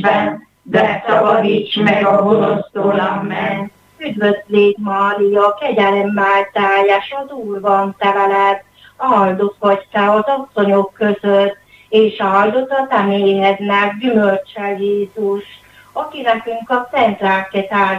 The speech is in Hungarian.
de szabadíts meg a gonosztól, amen. Üdvözd légy, Mária, kegyelemmel teljes, az Úr van te veled, áldott vagy te az asszonyok között, és áldott a te méhednek gyümölcse Jézus, aki nekünk a szent lelket